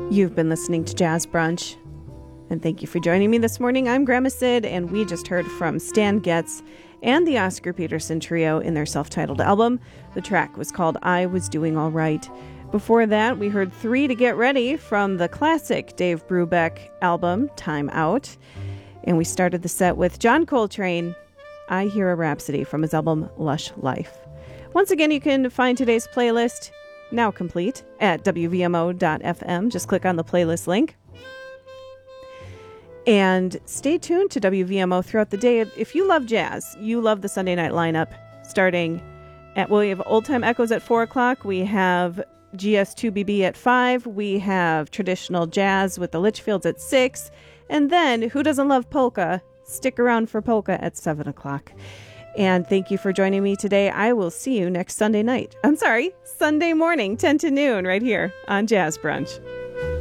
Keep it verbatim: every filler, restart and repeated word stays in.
You've been listening to Jazz Brunch, and thank you for joining me this morning. I'm Grandma Sid, and we just heard from Stan Getz and the Oscar Peterson Trio in their self-titled album. The track was called I Was Doing All Right. Before that, we heard Three to Get Ready from the classic Dave Brubeck album, Time Out. And we started the set with John Coltrane, I Hear a Rhapsody, from his album Lush Life. Once again, you can find today's playlist, now complete, at W V M O dot F M. Just click on the playlist link. And stay tuned to W V M O throughout the day. If you love jazz, you love the Sunday night lineup, starting at, well, we have Old Time Echoes at four o'clock. We have G S two B B at five. We have traditional jazz with the Litchfields at six. And then, who doesn't love polka? Stick around for polka at seven o'clock. And thank you for joining me today. I will see you next Sunday night. I'm sorry, Sunday morning, ten to noon, right here on Jazz Brunch.